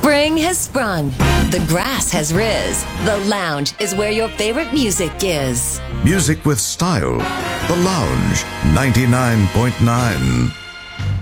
Spring has sprung. The grass has riz. The lounge is where your favorite music is. Music with style. The Lounge 99.9.